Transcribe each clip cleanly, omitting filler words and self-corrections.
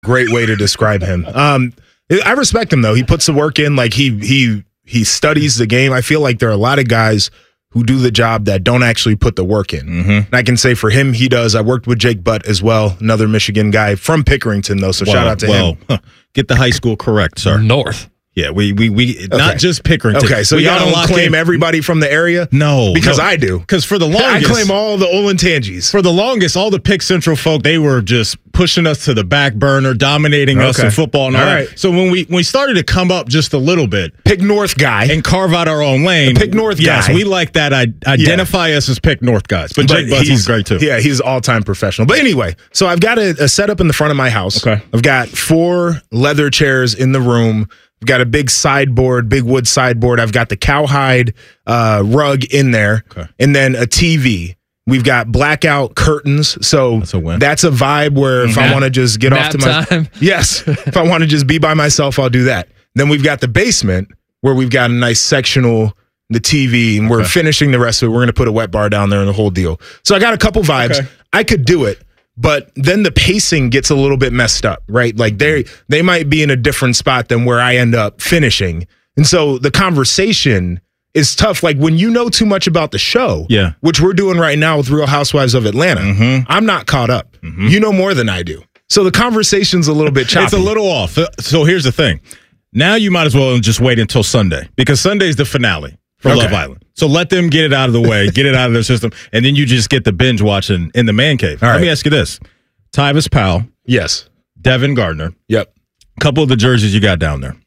Great way to describe him. I respect him though. He puts the work in. Like he studies the game. I feel like there are a lot of guys who do the job that don't actually put the work in. Mm-hmm. And I can say for him, he does. I worked with Jake Butt as well, another Michigan guy from Pickerington though. So shout out to him. Get the high school correct, sir. North. Yeah, we not just Pickerington. Okay, so y'all don't claim everybody from the area? No. Because I do. Because for the longest... I claim all the Olentangies. For the longest, all the Pick Central folk, they were just pushing us to the back burner, dominating us in football and all that. Right. So when we started to come up just a little bit... Pick North guy. And carve out our own lane. Pick North guy. Yes, we like that. Identify us as Pick North guys. But Jake Butts great too. Yeah, he's all-time professional. But anyway, so I've got a setup in the front of my house. Okay. I've got 4 leather chairs in the room. I've got a big sideboard, big wood sideboard. I've got the cowhide rug in there, and then a TV. We've got blackout curtains, so that's a vibe where if I want to just get off to my yes, if I want to just be by myself, I'll do that. Then we've got the basement where we've got a nice sectional, the TV, and we're finishing the rest of it. We're going to put a wet bar down there and the whole deal. So I got a couple vibes. Okay. I could do it. But then the pacing gets a little bit messed up, right? Like they might be in a different spot than where I end up finishing. And so the conversation is tough. Like when you know too much about the show, which we're doing right now with Real Housewives of Atlanta, I'm not caught up. You know more than I do. So the conversation's a little bit choppy. It's a little off. So here's the thing. Now you might as well just wait until Sunday because Sunday's the finale for Love Island. So let them get it out of the way, get it out of their system, and then you just get the binge watching in the man cave. Let me ask you this. Tyvis Powell. Yes. Devin Gardner. Yep. A couple of the jerseys you got down there.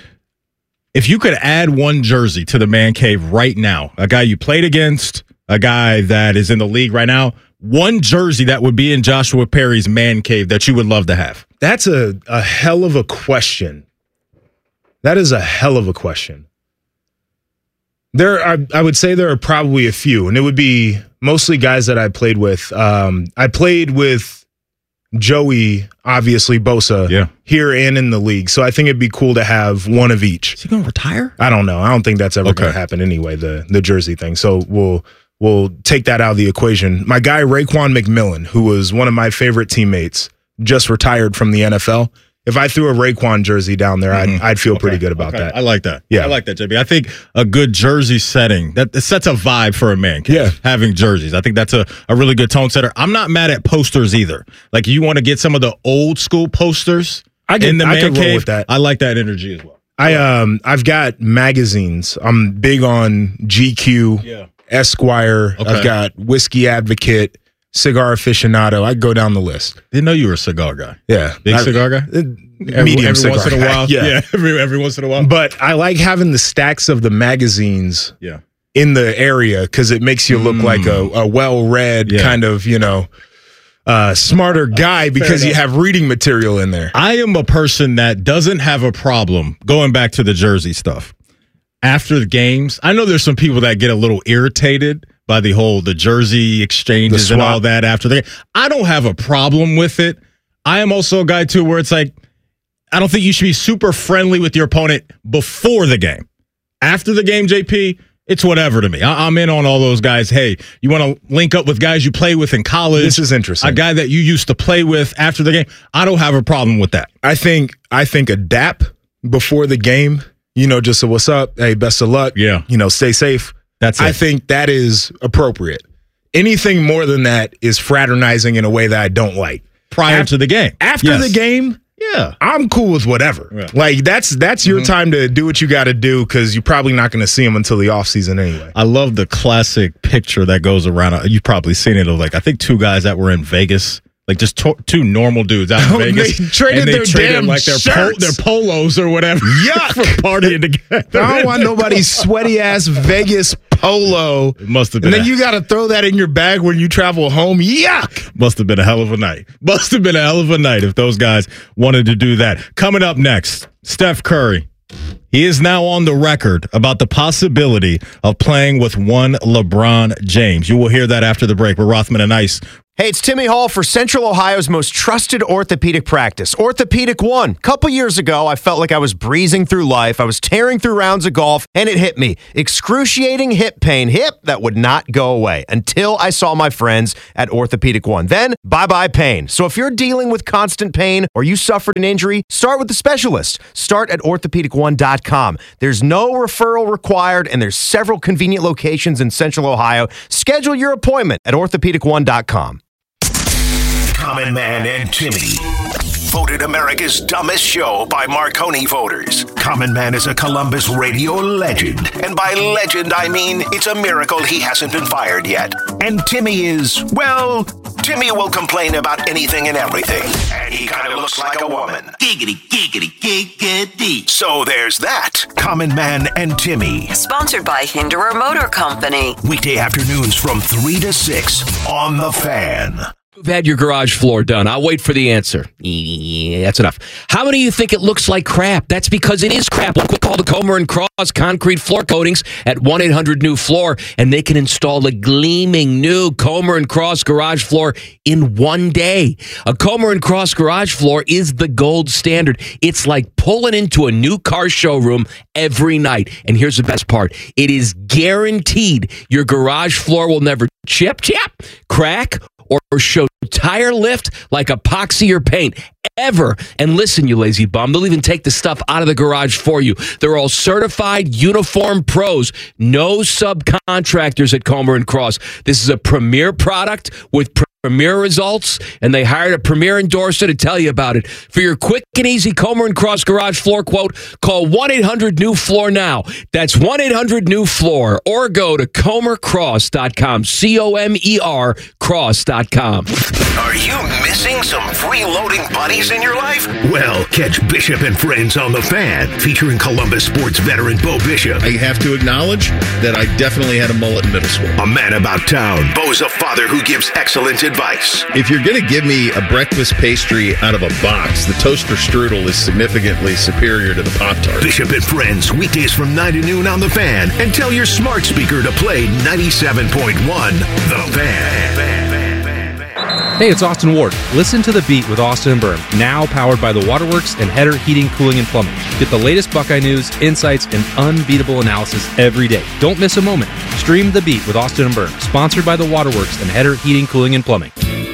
If you could add one jersey to the man cave right now, a guy you played against, a guy that is in the league right now, one jersey that would be in Joshua Perry's man cave that you would love to have. That's a hell of a question. That is a hell of a question. I would say there are probably a few, and it would be mostly guys that I played with. I played with Joey, obviously, Bosa, here and in the league. So I think it'd be cool to have one of each. Is he going to retire? I don't know. I don't think that's ever going to happen anyway, the jersey thing. So we'll take that out of the equation. My guy, Raekwon McMillan, who was one of my favorite teammates, just retired from the NFL. If I threw a Raekwon jersey down there, I'd feel pretty good about that. I like that. Yeah. I like that, JB. I think a good jersey setting, that sets a vibe for a man cave, having jerseys. I think that's a really good tone setter. I'm not mad at posters either. Like, you want to get some of the old school posters in the man cave. With that. I like that energy as well. I've got magazines. I'm big on GQ, Esquire. I've got Whiskey Advocate, Cigar Aficionado. I go down the list. Didn't know you were a cigar guy. Yeah. Big cigar guy? Medium every cigar once in a while. Yeah. Every once in a while. But I like having the stacks of the magazines in the area because it makes you look like a well-read kind of, smarter guy because you have reading material in there. I am a person that doesn't have a problem going back to the jersey stuff. After the games, I know there's some people that get a little irritated by the jersey exchanges and all that after the game. I don't have a problem with it. I am also a guy, too, where it's like, I don't think you should be super friendly with your opponent before the game. After the game, JP, it's whatever to me. I'm in on all those guys. Hey, you want to link up with guys you play with in college? This is interesting. A guy that you used to play with after the game. I don't have a problem with that. I think a dap before the game, just a what's up, hey, best of luck, stay safe. That's it. I think that is appropriate. Anything more than that is fraternizing in a way that I don't like. Prior to the game. After the game, I'm cool with whatever. Yeah. Like, that's your time to do what you got to do because you're probably not going to see them until the offseason anyway. I love the classic picture that goes around. You've probably seen it of, I think 2 guys that were in Vegas. Like, just 2 normal dudes out in Vegas. They traded their damn shirts. Their polos or whatever. Yuck. For partying together. I don't want nobody's sweaty-ass Vegas polo. It must have been. And then you got to throw that in your bag when you travel home. Yuck. Must have been a hell of a night. Must have been a hell of a night if those guys wanted to do that. Coming up next, Steph Curry. He is now on the record about the possibility of playing with one LeBron James. You will hear that after the break. We're Rothman and Ice. Hey, it's Timmy Hall for Central Ohio's most trusted orthopedic practice, Orthopedic One. A couple years ago, I felt like I was breezing through life. I was tearing through rounds of golf, and it hit me. Excruciating hip pain. Hip that would not go away until I saw my friends at Orthopedic One. Then, bye-bye pain. So if you're dealing with constant pain or you suffered an injury, start with the specialist. Start at orthopedic1.com. There's no referral required, and there's several convenient locations in Central Ohio. Schedule your appointment at orthopedic1.com. Common Man and Timmy. Voted America's dumbest show by Marconi voters. Common Man is a Columbus radio legend. And by legend, I mean it's a miracle he hasn't been fired yet. And Timmy is, well, Timmy will complain about anything and everything. And he kind of looks like a woman. Giggity, giggity, giggity. So there's that. Common Man and Timmy. Sponsored by Hinderer Motor Company. Weekday afternoons from 3 to 6 on The Fan. You've had your garage floor done. I'll wait for the answer. That's enough. How many of you think it looks like crap? That's because it is crap. Call the Comer & Cross concrete floor coatings at 1-800-NEW-FLOOR, and they can install a gleaming new Comer & Cross garage floor in one day. A Comer & Cross garage floor is the gold standard. It's like pulling into a new car showroom every night. And here's the best part. It is guaranteed your garage floor will never chip, crack, or show tire lift like epoxy or paint ever. And listen, you lazy bum, they'll even take the stuff out of the garage for you. They're all certified uniform pros. No subcontractors at Comer & Cross. This is a premier product with premier results, and they hired a premier endorser to tell you about it. For your quick and easy Comer & Cross garage floor quote, call 1-800-NEW-FLOOR now. That's 1-800-NEW-FLOOR, or go to comercross.com, COMER cross.com. Are you missing some freeloading buddies in your life? Well, catch Bishop and Friends on The Fan, featuring Columbus sports veteran Bo Bishop. I have to acknowledge that I definitely had a mullet in middle school. A man about town. Bo's a father who gives excellent advice. If you're going to give me a breakfast pastry out of a box, the toaster strudel is significantly superior to the Pop-Tart. Bishop and Friends, weekdays from 9 to noon on The Fan. And tell your smart speaker to play 97.1 The Fan. Hey, it's Austin Ward. Listen to The Beat with Austin and Byrne, now powered by the Waterworks and Header Heating, Cooling, and Plumbing. Get the latest Buckeye news, insights, and unbeatable analysis every day. Don't miss a moment. Stream The Beat with Austin and Byrne, sponsored by the Waterworks and Header Heating, Cooling, and Plumbing.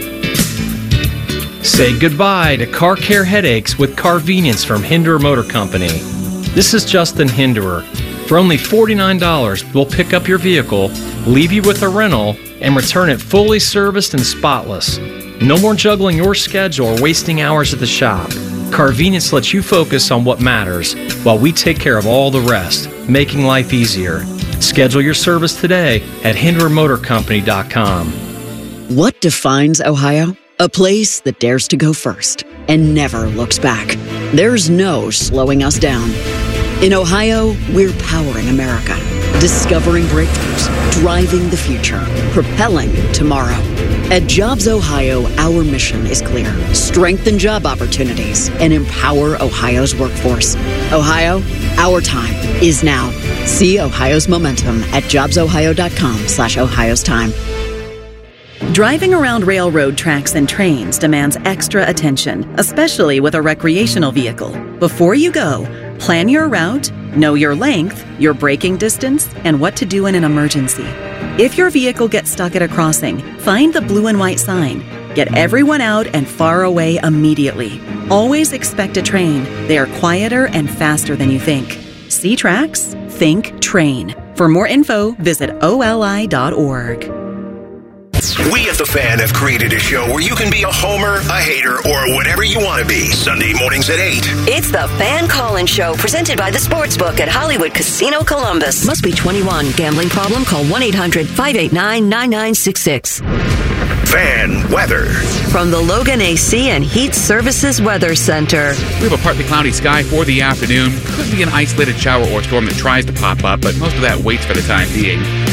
Say goodbye to car care headaches with Carvenience from Hinderer Motor Company. This is Justin Hinderer. For only $49, we'll pick up your vehicle, leave you with a rental, and return it fully serviced and spotless. No more juggling your schedule or wasting hours at the shop. Carvenience lets you focus on what matters while we take care of all the rest, making life easier. Schedule your service today at HindererMotorCompany.com. What defines Ohio? A place that dares to go first and never looks back. There's no slowing us down. In Ohio, we're powering America, discovering breakthroughs, driving the future, propelling tomorrow. At Jobs Ohio, our mission is clear. Strengthen job opportunities and empower Ohio's workforce. Ohio, our time is now. See Ohio's momentum at jobsohio.com/Ohio's time. Driving around railroad tracks and trains demands extra attention, especially with a recreational vehicle. Before you go, plan your route, know your length, your braking distance, and what to do in an emergency. If your vehicle gets stuck at a crossing, find the blue and white sign. Get everyone out and far away immediately. Always expect a train. They are quieter and faster than you think. See tracks? Think train. For more info, visit oli.org. We at The Fan have created a show where you can be a homer, a hater, or whatever you want to be. Sunday mornings at 8. It's The Fan Call-In Show, presented by the Sportsbook at Hollywood Casino Columbus. Must be 21. Gambling problem? Call 1-800-589-9966. Fan weather. From the Logan AC and Heat Services Weather Center. We have a partly cloudy sky for the afternoon. Could be an isolated shower or storm that tries to pop up, but most of that waits for the time being.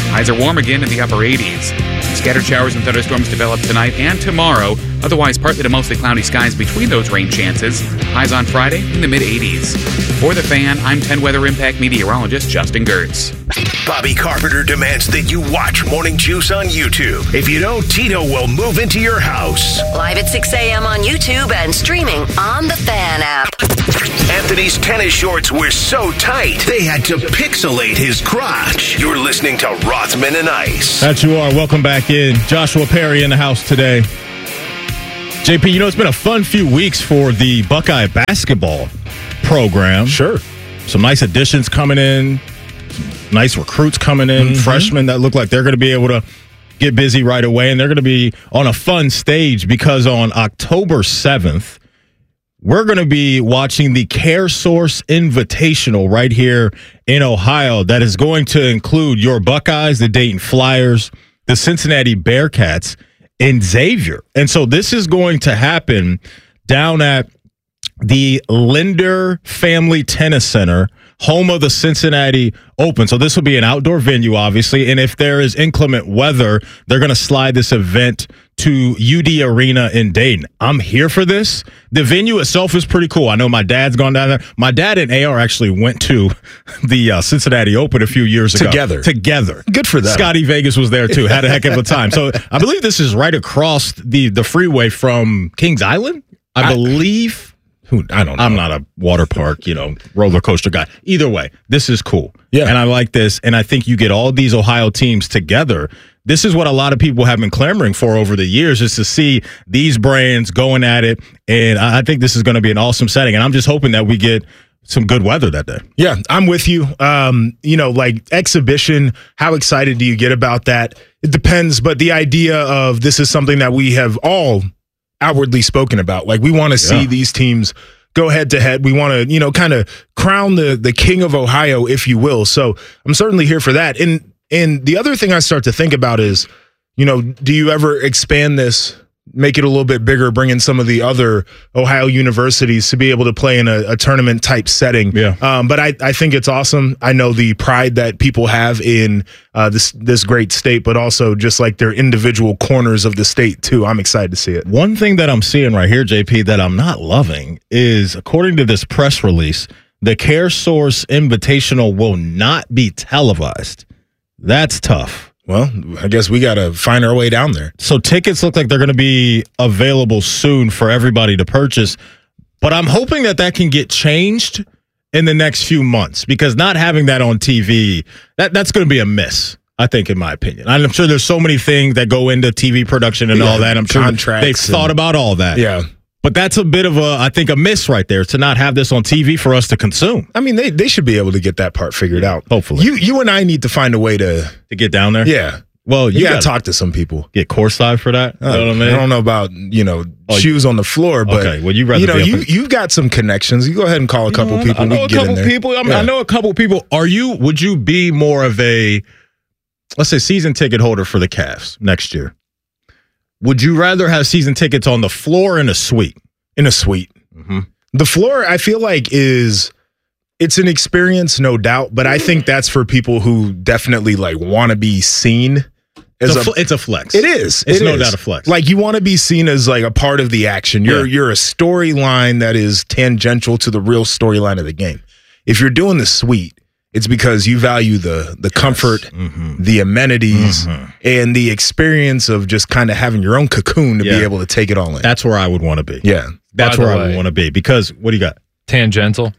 Highs are warm again in the upper 80s. Scattered showers and thunderstorms develop tonight and tomorrow. Otherwise, partly to mostly cloudy skies between those rain chances. Highs on Friday in the mid-80s. For The Fan, I'm 10 Weather Impact meteorologist Justin Gertz. Bobby Carpenter demands that you watch Morning Juice on YouTube. If you don't, Tito will move into your house. Live at 6 a.m. on YouTube and streaming on the Fan app. Anthony's tennis shorts were so tight, they had to pixelate his crotch. You're listening to Rothman and Ice. That you are. Welcome back in. Joshua Perry in the house today. JP, you know, it's been a fun few weeks for the Buckeye basketball program. Sure. Some nice additions coming in. Some nice recruits coming in. Freshmen that look like they're going to be able to get busy right away. And they're going to be on a fun stage because on October 7th, we're going to be watching the CareSource Invitational right here in Ohio that is going to include your Buckeyes, the Dayton Flyers, the Cincinnati Bearcats, and Xavier. And so this is going to happen down at the Linder Family Tennis Center, home of the Cincinnati Open. So this will be an outdoor venue, obviously. And if there is inclement weather, they're going to slide this event to UD Arena in Dayton. I'm here for this. The venue itself is pretty cool. I know my dad's gone down there. My dad and AR actually went to the Cincinnati Open a few years ago. Together. Good for them. Scotty Vegas was there too. Had a heck of a time. So I believe this is right across the freeway from Kings Island, I believe. I don't know. I'm not a water park, roller coaster guy. Either way, this is cool. Yeah. And I like this. And I think you get all these Ohio teams together. This is what a lot of people have been clamoring for over the years, is to see these brands going at it. And I think this is going to be an awesome setting. And I'm just hoping that we get some good weather that day. Yeah, I'm with you. Like exhibition, how excited do you get about that? It depends. But the idea of this is something that we have all outwardly spoken about. Like, we want to see these teams go head to head. We want to, kind of crown the king of Ohio, if you will. So I'm certainly here for that. And the other thing I start to think about is, do you ever expand this, make it a little bit bigger, bring in some of the other Ohio universities to be able to play in a tournament type setting? Yeah. But I think it's awesome. I know the pride that people have in this great state, but also just like their individual corners of the state too. I'm excited to see it. One thing that I'm seeing right here, JP, that I'm not loving is, according to this press release, the CareSource Invitational will not be televised. That's tough. Well, I guess we got to find our way down there. So tickets look like they're going to be available soon for everybody to purchase. But I'm hoping that can get changed in the next few months, because not having that on TV, that's going to be a miss, I think, in my opinion. I'm sure there's so many things that go into TV production and all that. I'm sure they've thought about all that. Yeah. But that's a bit of a miss right there, to not have this on TV for us to consume. I mean, they should be able to get that part figured out. Hopefully. You and I need to find a way to get down there? Yeah. Well, you got to talk to some people. Get courtside for that? You know what I mean? I don't know about, shoes on the floor, but okay. Well, you'd rather you've got some connections. You go ahead and call a couple people. I know a couple people. I know a couple people. Would you be more of a, let's say, season ticket holder for the Cavs next year? Would you rather have season tickets on the floor or in a suite? In a suite. Mm-hmm. The floor, I feel like, it's an experience, no doubt, but I think that's for people who definitely want to be seen. It's a flex. It is. It's no doubt a flex. Like, you want to be seen as a part of the action. You're a storyline that is tangential to the real storyline of the game. If you're doing the suite, it's because you value the comfort, the amenities, and the experience of just kind of having your own cocoon to be able to take it all in. That's where I would want to be. Yeah. That's where I would want to be. Because, what do you got? Tangential.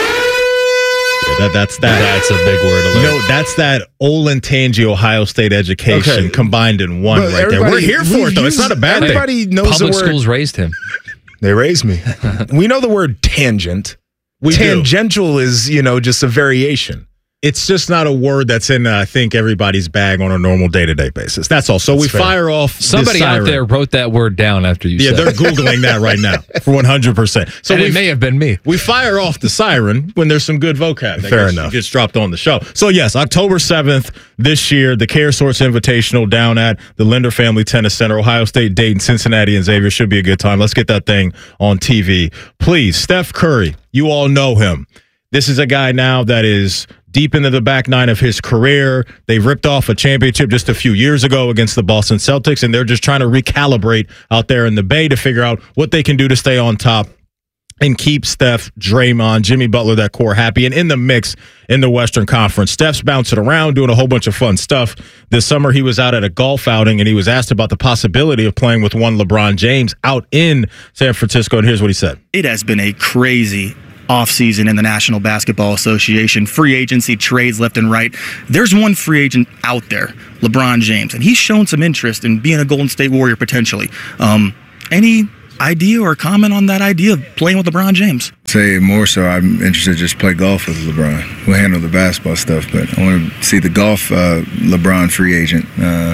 Yeah, that's a big word. That's that Olentangy Ohio State education combined in one right there. We're here for it, though. It's not a bad thing. Everybody knows Public schools raised him. They raised me. We know the word tangent. Tangential is, just a variation. It's just not a word that's in, I think, everybody's bag on a normal day-to-day basis. That's all. So we fire off. Somebody out there wrote that word down after you said it. Yeah, they're Googling that right now for 100%. So it may have been me. We fire off the siren when there's some good vocab that gets dropped on the show. So, yes, October 7th this year, the CareSource Invitational down at the Linder Family Tennis Center, Ohio State, Dayton, Cincinnati, and Xavier. Should be a good time. Let's get that thing on TV. Please, Steph Curry, you all know him. This is a guy now that is deep into the back nine of his career. They ripped off a championship just a few years ago against the Boston Celtics, and they're just trying to recalibrate out there in the Bay to figure out what they can do to stay on top and keep Steph, Draymond, Jimmy Butler, that core happy and in the mix in the Western Conference. Steph's bouncing around, doing a whole bunch of fun stuff. This summer, he was out at a golf outing, and he was asked about the possibility of playing with one LeBron James out in San Francisco, and here's what he said. It has been a crazy offseason in the National Basketball Association. Free agency, trades left and right. There's one free agent out there, LeBron James, and he's shown some interest in being a Golden State Warrior potentially. Any idea or comment on that idea of playing with LeBron James? Say more so, I'm interested to just play golf with LeBron. We'll handle the basketball stuff, but I want to see the golf LeBron free agent.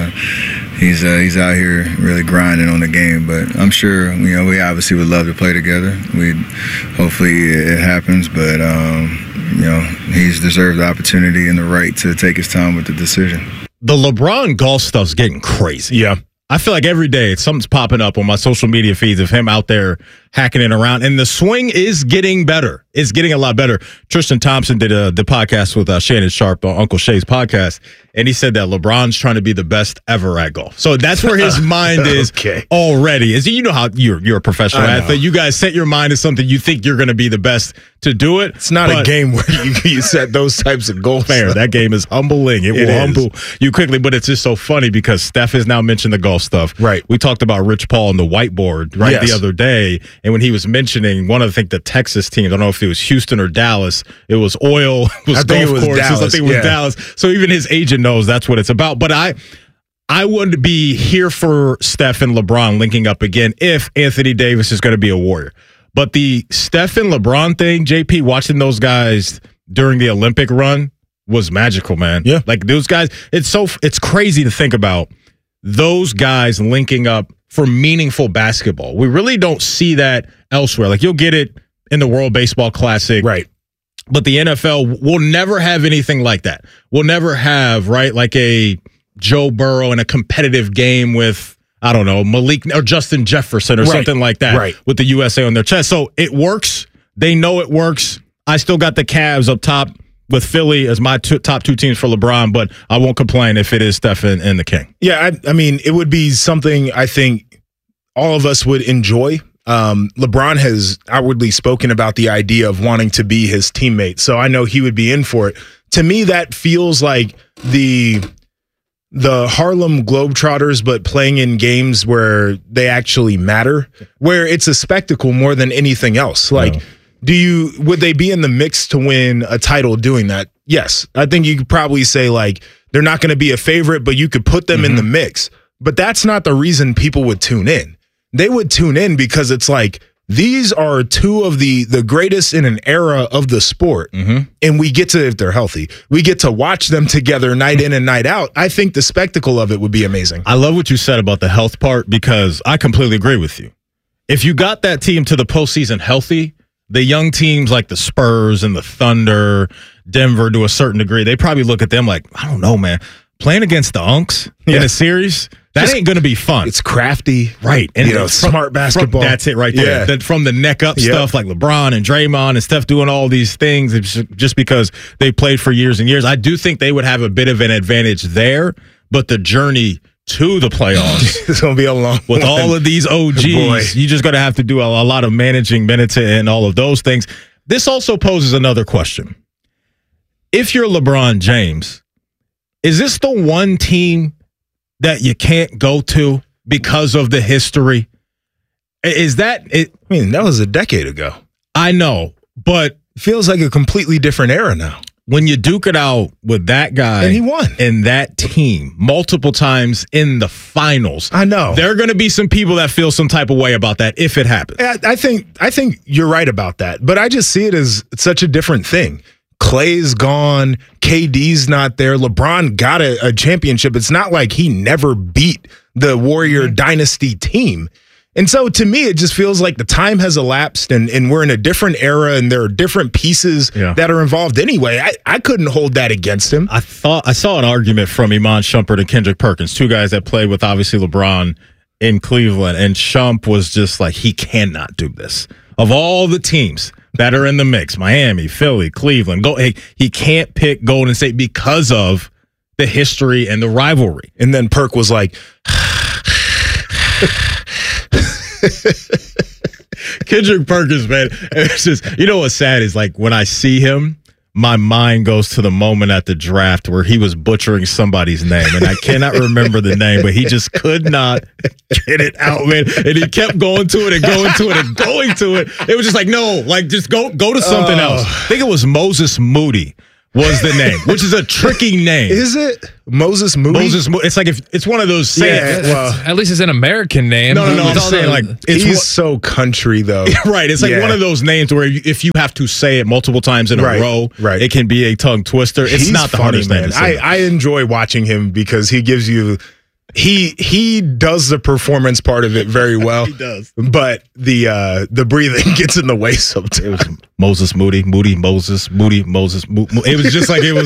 He's out here really grinding on the game, but I'm sure we obviously would love to play together. Hopefully it happens, but he's deserved the opportunity and the right to take his time with the decision. The LeBron golf stuff's getting crazy. Yeah. I feel like every day something's popping up on my social media feeds of him out there hacking it around, and the swing is getting better. It's getting a lot better. Tristan Thompson did the podcast with Shannon Sharp on Uncle Shay's podcast, and he said that LeBron's trying to be the best ever at golf. So that's where his mind is already. You know how you're a professional athlete. You guys set your mind to something you think you're going to be the best to do it. It's not a game where you set those types of goals. Fair. That game is humbling. It will humble you quickly, but it's just so funny because Steph has now mentioned the golf stuff. Right. We talked about Rich Paul and the whiteboard the other day, and when he was mentioning one of the Texas teams, I don't know if it was Houston or Dallas, it was oil, it was golf courses. I think it was Dallas. So even his agent knows that's what it's about. But I would be here for Steph and LeBron linking up again if Anthony Davis is going to be a Warrior. But the Steph and LeBron thing, JP, watching those guys during the Olympic run was magical, man. Yeah. Like those guys, it's crazy to think about those guys linking up for meaningful basketball. We really don't see that elsewhere. Like you'll get it in the World Baseball Classic. Right. But the NFL will never have anything like that. We'll never have, like a Joe Burrow in a competitive game with, I don't know, Malik or Justin Jefferson or something like that with the USA on their chest. So it works. They know it works. I still got the Cavs up top with Philly as my top two teams for LeBron, but I won't complain if it is Steph and the King. Yeah, I mean, it would be something I think all of us would enjoy. LeBron has outwardly spoken about the idea of wanting to be his teammate, so I know he would be in for it. To me, that feels like the Harlem Globetrotters, but playing in games where they actually matter, where it's a spectacle more than anything else. Like, would they be in the mix to win a title doing that? Yes. I think you could probably say like they're not going to be a favorite, but you could put them in the mix. But that's not the reason people would tune in. They would tune in because it's like these are two of the greatest in an era of the sport. And we get to, if they're healthy, we get to watch them together night in and night out. I think the spectacle of it would be amazing. I love what you said about the health part because I completely agree with you. If you got that team to the postseason healthy, the young teams like the Spurs and the Thunder, Denver to a certain degree, they probably look at them like, I don't know, man, playing against the Unks in a series, that ain't going to be fun. It's crafty. Right. And smart basketball. That's it right there. Then from the neck up stuff like LeBron and Draymond and Steph doing all these things just because they played for years and years. I do think they would have a bit of an advantage there, but the journey to the playoffs. It's going to be a long with one. all of these OGs. You just got to have to do a lot of managing minutes and all of those things. This also poses another question. If you're LeBron James, is this the one team that you can't go to because of the history? Is that it? I mean, that was a decade ago. I know, but it feels like a completely different era now. When you duke it out with that guy and he won and that team multiple times in the finals, I know there are going to be some people that feel some type of way about that if it happens. I think you're right about that, but I just see it as such a different thing. Clay's gone, KD's not there. LeBron got a championship. It's not like he never beat the Warrior dynasty team. And so to me, it just feels like the time has elapsed and we're in a different era and there are different pieces that are involved anyway. I couldn't hold that against him. I saw an argument from Iman Shumpert and Kendrick Perkins, two guys that played with obviously LeBron in Cleveland. And Shump was just like, he cannot do this. Of all the teams that are in the mix. Miami, Philly, Cleveland. He can't pick Golden State because of the history and the rivalry. And then Perk was like, Kendrick Perkins, man. It's just, you know what's sad is like when I see him, my mind goes to the moment at the draft where he was butchering somebody's name, and I cannot remember the name, but he just could not get it out, man. And he kept going to it and going to it and going to it. It was just like, no, like just go to something else. I think it was Moses Moody was the name, which is a tricky name. Is it Moses Moody? It's like if it's one of those sayings. Yeah, well, at least it's an American name. No. I'm saying like he's so country though. Right. It's like one of those names where if you have to say it multiple times in a row, it can be a tongue twister. It's He's not the hardest name to say. I enjoy watching him because he gives you. He does the performance part of it very well. He does, but the breathing gets in the way sometimes. Moses Moody, Moses. It was just like it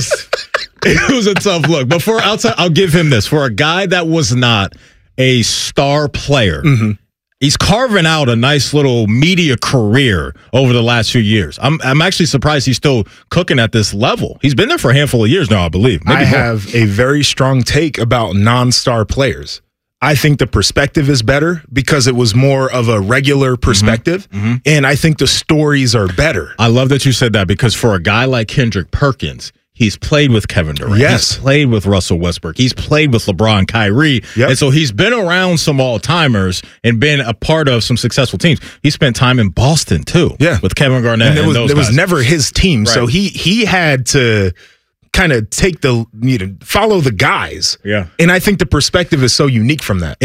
was a tough look. But I'll give him this. For a guy that was not a star player, he's carving out a nice little media career over the last few years. I'm actually surprised he's still cooking at this level. He's been there for a handful of years now, I believe. I have a very strong take about non-star players. I think the perspective is better because it was more of a regular perspective, and I think the stories are better. I love that you said that because for a guy like Kendrick Perkins, he's played with Kevin Durant. Yes. He's played with Russell Westbrook. He's played with LeBron, Kyrie. Yep. And so he's been around some all-timers and been a part of some successful teams. He spent time in Boston, too, with Kevin Garnett. And it was never his team, so he had to kind of take follow the guys. Yeah. And I think the perspective is so unique from that.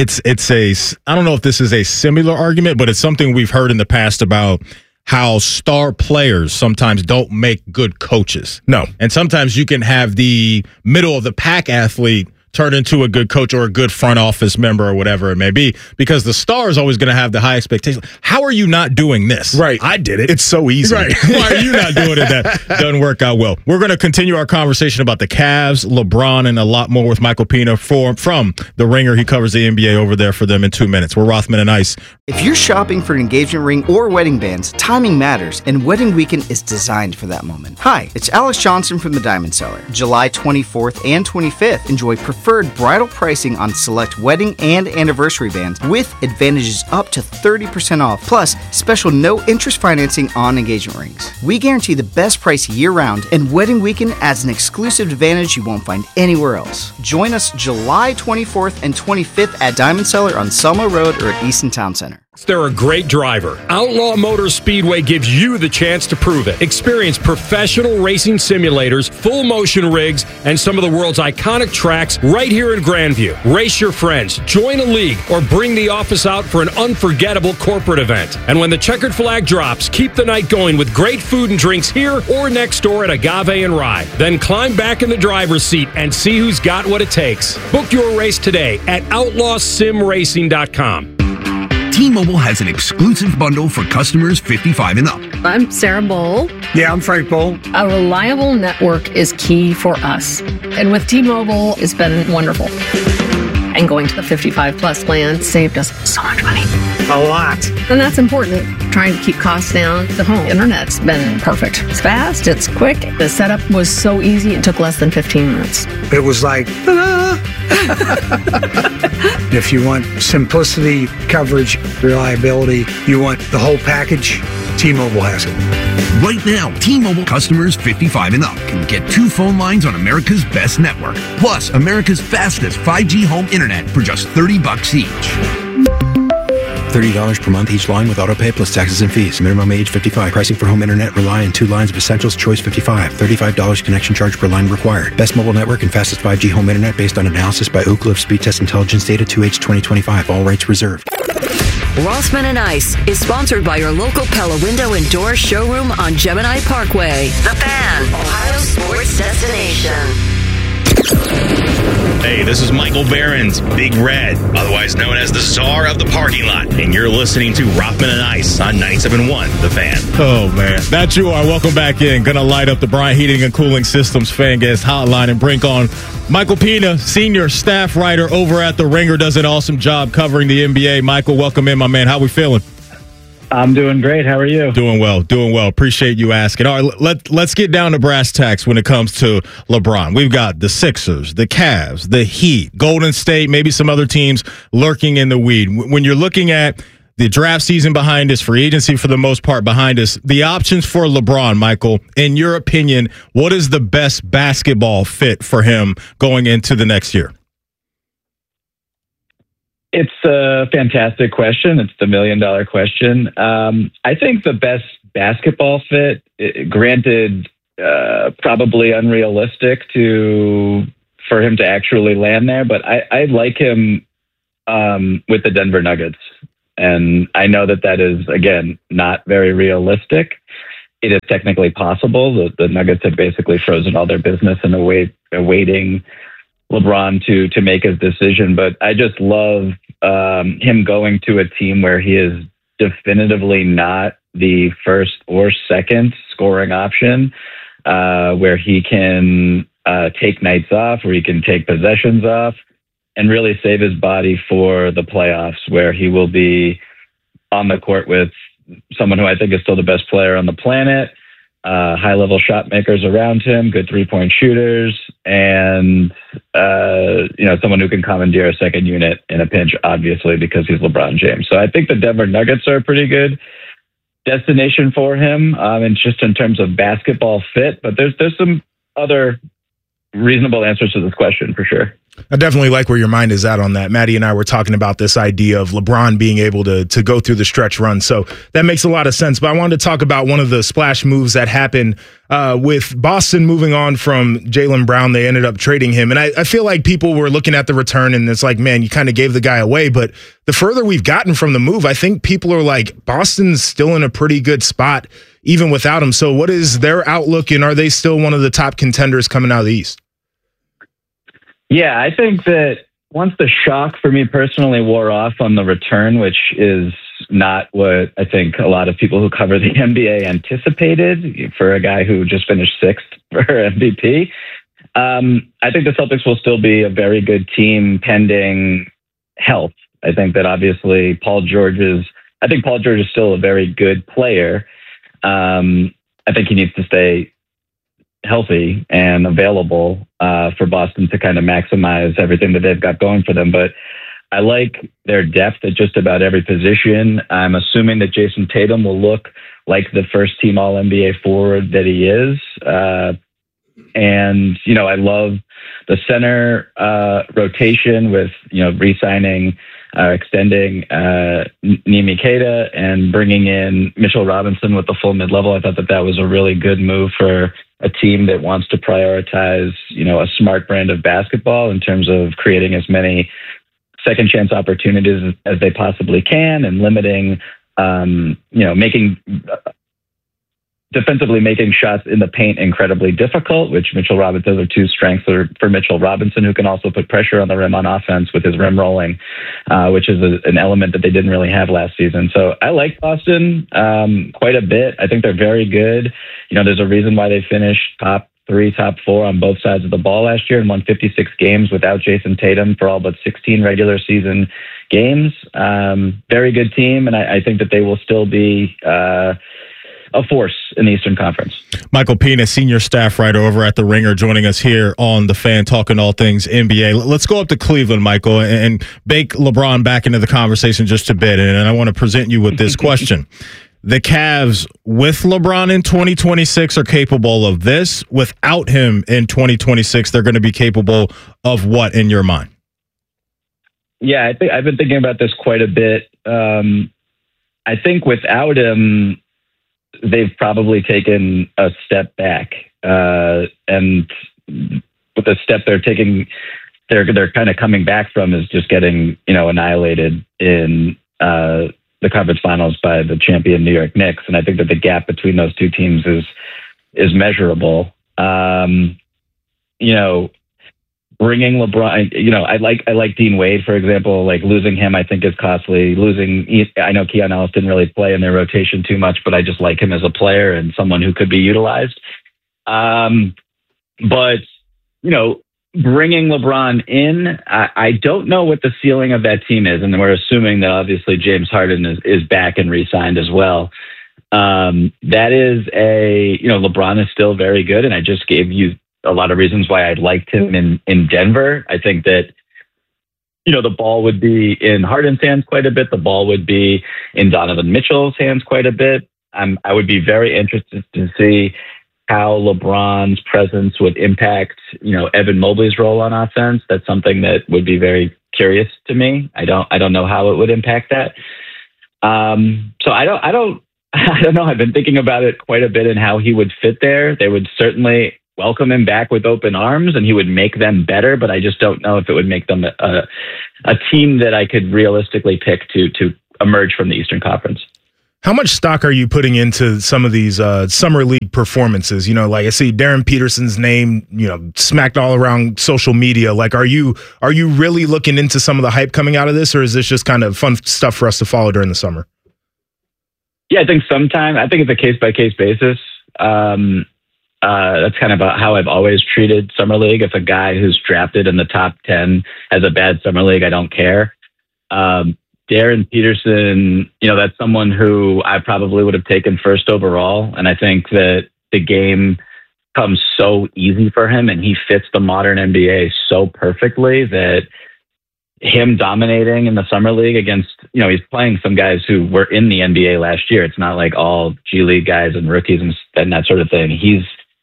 I don't know if this is a similar argument, but it's something we've heard in the past about how star players sometimes don't make good coaches. No. And sometimes you can have the middle of the pack athlete turn into a good coach or a good front office member or whatever it may be, because the star is always going to have the high expectation. How are you not doing this? Right. I did it. It's so easy. Right. Why are you not doing it? That doesn't work out well. We're going to continue our conversation about the Cavs, LeBron, and a lot more with Michael Pina from The Ringer. He covers the NBA over there for them in 2 minutes. We're Rothman and Ice. If you're shopping for an engagement ring or wedding bands, timing matters, and Wedding Weekend is designed for that moment. Hi, it's Alex Johnson from The Diamond Seller. July 24th and 25th, enjoy preferred bridal pricing on select wedding and anniversary bands with advantages up to 30% off, plus special no-interest financing on engagement rings. We guarantee the best price year-round, and Wedding Weekend adds an exclusive advantage you won't find anywhere else. Join us July 24th and 25th at Diamond Seller on Selma Road or at Easton Town Center. They're a great driver. Outlaw Motor Speedway gives you the chance to prove it. Experience professional racing simulators, full motion rigs, and some of the world's iconic tracks right here in Grandview. Race your friends, join a league, or bring the office out for an unforgettable corporate event. And when the checkered flag drops, keep the night going with great food and drinks here or next door at Agave and Rye. Then climb back in the driver's seat and see who's got what it takes. Book your race today at outlawsimracing.com. T-Mobile has an exclusive bundle for customers 55 and up. I'm Sarah Bowl. Yeah, I'm Frank Bowl. A reliable network is key for us. And with T-Mobile, it's been wonderful. And going to the 55 plus plan saved us so much money. A lot. And that's important. Trying to keep costs down. The home internet's been perfect. It's fast, it's quick. The setup was so easy, it took less than 15 minutes. It was like, if you want simplicity, coverage, reliability, you want the whole package, T-Mobile has it. Right now, T-Mobile customers 55 and up can get 2 phone lines on America's best network, plus America's fastest 5G home internet for just $30 each. $30 per month each line with autopay plus taxes and fees. Minimum age 55. Pricing for home internet rely on 2 lines of essentials. Choice 55. $35 connection charge per line required. Best mobile network and fastest 5G home internet based on analysis by Ookla of Speed Test Intelligence data 2H 2025. All rights reserved. Rothman and Ice is sponsored by your local Pella Window and Door showroom on Gemini Parkway. The Fan, Ohio sports destination. Hey, this is Michael Behrens, Big Red, otherwise known as the czar of the parking lot, and you're listening to Rothman and Ice on 97.1 The Fan. Oh, man. That you are. Welcome back in. Gonna light up the Bryant Heating and Cooling Systems fan guest hotline and bring on Michael Pina, senior staff writer over at The Ringer, does an awesome job covering the NBA. Michael, welcome in, my man. How we feeling? I'm doing great. How are you? Doing well. Appreciate you asking. All right, let's get down to brass tacks when it comes to LeBron. We've got the Sixers, the Cavs, the Heat, Golden State, maybe some other teams lurking in the weed. When you're looking at the draft season behind us, free agency for the most part behind us, the options for LeBron, Michael, in your opinion, what is the best basketball fit for him going into the next year? It's a fantastic question. It's the $1 million question. I think the best basketball fit, granted, probably unrealistic for him to actually land there, but I like him with the Denver Nuggets. And I know that is, again, not very realistic. It is technically possible. The Nuggets have basically frozen all their business and awaiting LeBron to make his decision. But I just love him going to a team where he is definitively not the first or second scoring option, where he can take nights off, where he can take possessions off, and really save his body for the playoffs, where he will be on the court with someone who I think is still the best player on the planet, high-level shot makers around him, good three-point shooters, and someone who can commandeer a second unit in a pinch, obviously, because he's LeBron James. So I think the Denver Nuggets are a pretty good destination for him, and just in terms of basketball fit. But there's some other reasonable answers to this question for sure. I definitely like where your mind is at on that. Maddie and I were talking about this idea of LeBron being able to go through the stretch run. So that makes a lot of sense. But I wanted to talk about one of the splash moves that happened with Boston moving on from Jaylen Brown. They ended up trading him. And I feel like people were looking at the return and it's like, man, you kind of gave the guy away. But the further we've gotten from the move, I think people are like, Boston's still in a pretty good spot even without him. So what is their outlook, and are they still one of the top contenders coming out of the East? Yeah, I think that once the shock for me personally wore off on the return, which is not what I think a lot of people who cover the NBA anticipated for a guy who just finished sixth for MVP, I think the Celtics will still be a very good team pending health. I think that obviously Paul George is still a very good player. I think he needs to stay healthy and available for Boston to kind of maximize everything that they've got going for them. But I like their depth at just about every position. I'm assuming that Jason Tatum will look like the first team All-NBA forward that he is. And, I love the center rotation with, re-signing, extending Nimi Keita and bringing in Mitchell Robinson with the full mid-level. I thought that was a really good move for a team that wants to prioritize, a smart brand of basketball in terms of creating as many second chance opportunities as they possibly can and limiting, defensively making shots in the paint incredibly difficult, which Mitchell Robinson, those are two strengths for Mitchell Robinson, who can also put pressure on the rim on offense with his rim rolling, which is an element that they didn't really have last season. So I like Boston quite a bit. I think they're very good. There's a reason why they finished top 3, top 4 on both sides of the ball last year and won 56 games without Jason Tatum for all but 16 regular season games. Very good team, and I think that they will still be a force in the Eastern Conference. Michael Pina, senior staff writer over at The Ringer, joining us here on The Fan, talking all things NBA. Let's go up to Cleveland, Michael, and bake LeBron back into the conversation just a bit. And I want to present you with this question. The Cavs with LeBron in 2026 are capable of this. Without him in 2026, they're going to be capable of what in your mind? Yeah, I think I've been thinking about this quite a bit. I think without him, they've probably taken a step back, and with the step they're taking, they're kind of coming back from is just getting annihilated in the conference finals by the champion New York Knicks, and I think that the gap between those two teams is measurable. Bringing LeBron, I like Dean Wade, for example. Like, losing him, I think, is costly. I know Keon Ellis didn't really play in their rotation too much, but I just like him as a player and someone who could be utilized. But bringing LeBron in, I don't know what the ceiling of that team is, and we're assuming that obviously James Harden is back and re-signed as well. That is LeBron is still very good, and I just gave you a lot of reasons why I liked him in Denver. I think that the ball would be in Harden's hands quite a bit. The ball would be in Donovan Mitchell's hands quite a bit. I would be very interested to see how LeBron's presence would impact, Evan Mobley's role on offense. That's something that would be very curious to me. I don't know how it would impact that. So I don't know. I've been thinking about it quite a bit and how he would fit there. They would certainly welcome him back with open arms, and he would make them better. But I just don't know if it would make them a team that I could realistically pick to emerge from the Eastern Conference. How much stock are you putting into some of these summer league performances? Like I see Darren Peterson's name, smacked all around social media. Like, are you really looking into some of the hype coming out of this, or is this just kind of fun stuff for us to follow during the summer? Yeah, I think it's a case by case basis. That's kind of how I've always treated summer league. If a guy who's drafted in the top 10 has a bad summer league, I don't care. Darren Peterson, that's someone who I probably would have taken first overall. And I think that the game comes so easy for him and he fits the modern NBA so perfectly that him dominating in the summer league against, he's playing some guys who were in the NBA last year. It's not like all G League guys and rookies and that sort of thing. He's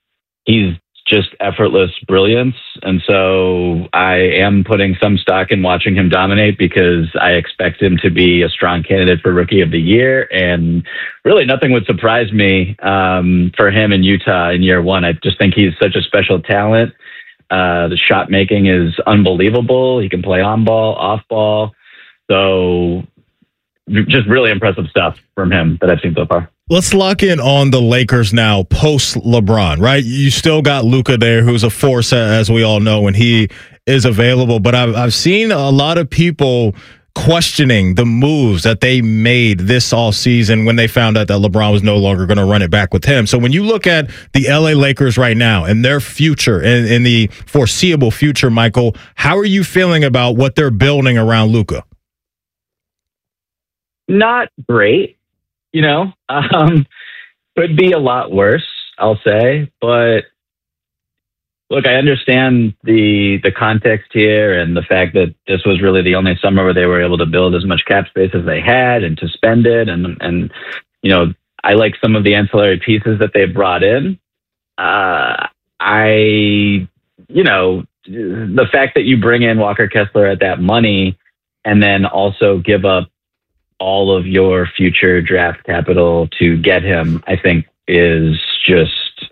just effortless brilliance. And so I am putting some stock in watching him dominate because I expect him to be a strong candidate for Rookie of the Year. And really nothing would surprise me for him in Utah in year one. I just think he's such a special talent. The shot making is unbelievable. He can play on ball, off ball. So just really impressive stuff from him that I've seen so far. Let's lock in on the Lakers now, post LeBron, right? You still got Luka there, who's a force, as we all know, when he is available. But I've seen a lot of people questioning the moves that they made this offseason when they found out that LeBron was no longer going to run it back with him. So when you look at the LA Lakers right now and their future and in the foreseeable future, Michael, how are you feeling about what they're building around Luka? Not great. Could be a lot worse, I'll say. But look, I understand the context here and the fact that this was really the only summer where they were able to build as much cap space as they had and to spend it. And I like some of the ancillary pieces that they brought in. The fact that you bring in Walker Kessler at that money and then also give up all of your future draft capital to get him, I think is just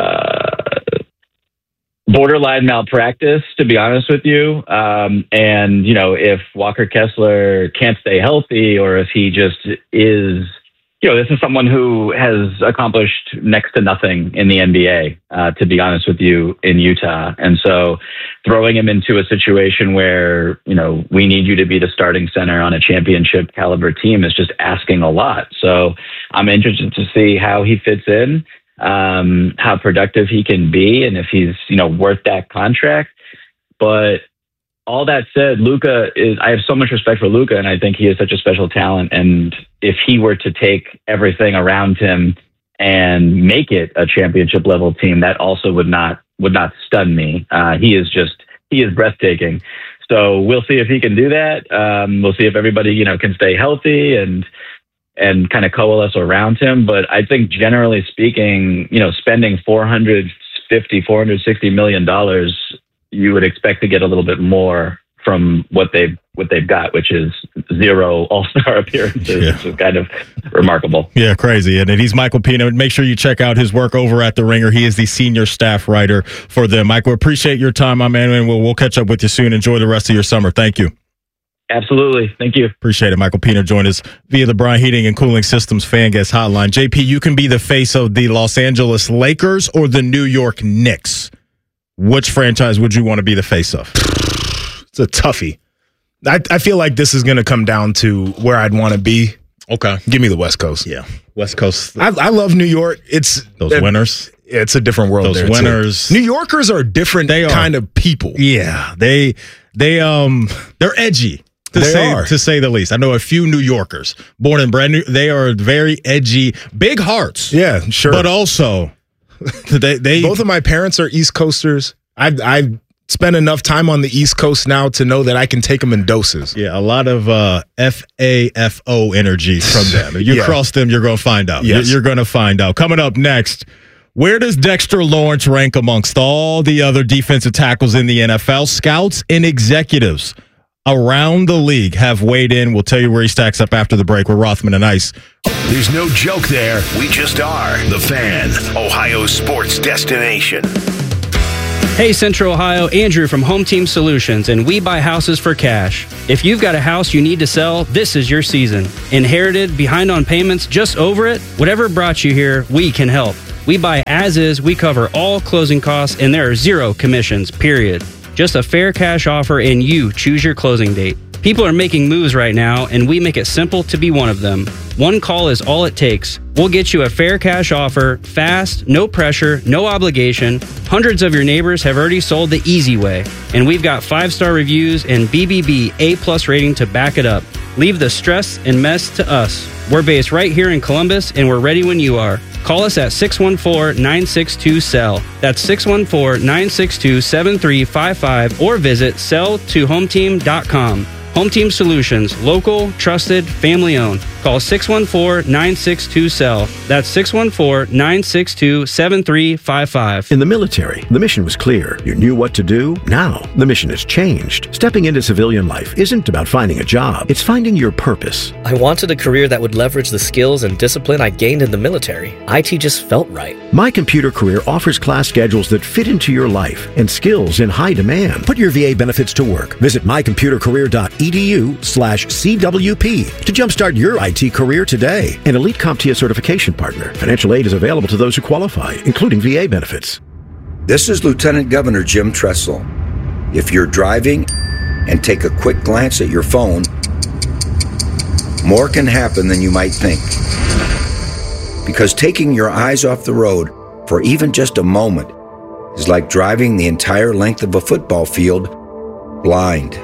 borderline malpractice, to be honest with you. If Walker Kessler can't stay healthy or if he just is, this is someone who has accomplished next to nothing in the NBA, to be honest with you, in Utah. And so throwing him into a situation where, we need you to be the starting center on a championship caliber team is just asking a lot. So I'm interested to see how he fits in, how productive he can be, and if he's, worth that contract. But all that said, I have so much respect for Luka, and I think he is such a special talent. And if he were to take everything around him and make it a championship level team, that also would not stun me. He is breathtaking. So we'll see if he can do that. We'll see if everybody, can stay healthy and kind of coalesce around him. But I think generally speaking, spending $460 million, you would expect to get a little bit more from what they've got, which is 0 All-Star appearances, which is kind of remarkable. Yeah, crazy. And he's Michael Pina. Make sure you check out his work over at The Ringer. He is the senior staff writer for them. Michael, appreciate your time, my man, and we'll catch up with you soon. Enjoy the rest of your summer. Thank you. Absolutely. Thank you. Appreciate it. Michael Pina joined us via the Bryant Heating and Cooling Systems fan guest hotline. JP, you can be the face of the Los Angeles Lakers or the New York Knicks. Which franchise would you want to be the face of? It's a toughie. I feel like this is going to come down to where I'd want to be. Okay. Give me the West Coast. Yeah. West Coast. I love New York. It's those winners. it's a different world. Those there winners. too. New Yorkers are different kind of people. Yeah, they're edgy. To say the least. I know a few New Yorkers, born and bred new. They are very edgy, big hearts. Yeah, sure. But also, they both of my parents are East Coasters. I've spent enough time on the East Coast now to know that I can take them in doses. Yeah, a lot of FAFO energy from them. If you cross them, you're going to find out. Yes. You're going to find out. Coming up next, where does Dexter Lawrence rank amongst all the other defensive tackles in the NFL? Scouts and executives around the league have weighed in. We'll tell you where he stacks up after the break with Rothman and Ice. There's no joke there. We just are. The Fan, Ohio's sports destination. Hey, Central Ohio, Andrew from Home Team Solutions, and we buy houses for cash. If you've got a house you need to sell, this is your season. Inherited, behind on payments, just over it? Whatever brought you here, we can help. We buy as is, we cover all closing costs, and there are 0 commissions, period. Just a fair cash offer, and you choose your closing date. People are making moves right now, and we make it simple to be one of them. One call is all it takes. We'll get you a fair cash offer, fast, no pressure, no obligation. Hundreds of your neighbors have already sold the easy way, and we've got 5-star reviews and BBB A+ rating to back it up. Leave the stress and mess to us. We're based right here in Columbus, and we're ready when you are. Call us at 614-962-SELL. That's 614-962-7355 or visit selltohometeam.com. Home Team Solutions, local, trusted, family-owned. Call 614-962-SELL. That's 614-962-7355. In the military, the mission was clear. You knew what to do. Now, the mission has changed. Stepping into civilian life isn't about finding a job. It's finding your purpose. I wanted a career that would leverage the skills and discipline I gained in the military. IT just felt right. My Computer Career offers class schedules that fit into your life and skills in high demand. Put your VA benefits to work. Visit mycomputercareer.edu/CWP to jumpstart your IT career today. An Elite CompTIA certification partner. Financial aid is available to those who qualify, including VA benefits. This is Lieutenant Governor Jim Tressel. If you're driving and take a quick glance at your phone, more can happen than you might think. Because taking your eyes off the road for even just a moment is like driving the entire length of a football field blind.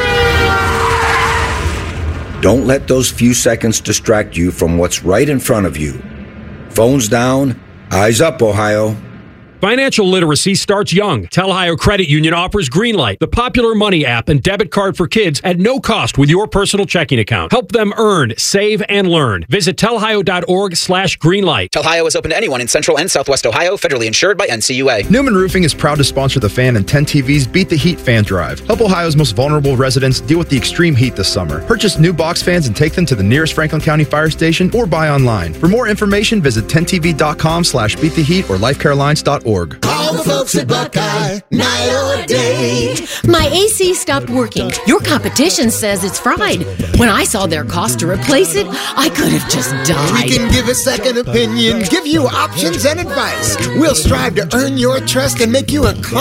Don't let those few seconds distract you from what's right in front of you. Phones down, eyes up, Ohio. Financial literacy starts young. Ohio Credit Union offers Greenlight, the popular money app and debit card for kids at no cost with your personal checking account. Help them earn, save, and learn. Visit telhio.org/greenlight. Ohio is open to anyone in Central and Southwest Ohio, federally insured by NCUA. Newman Roofing is proud to sponsor The Fan and 10 TV's Beat the Heat Fan Drive. Help Ohio's most vulnerable residents deal with the extreme heat this summer. Purchase new box fans and take them to the nearest Franklin County Fire Station or buy online. For more information, visit 10tv.com/beattheheat or lifecarelines.org. Call the folks at Buckeye, night or day. My AC stopped working. Your competition says it's fried. When I saw their cost to replace it, I could have just died. We can give a second opinion, give you options and advice. We'll strive to earn your trust and make you a client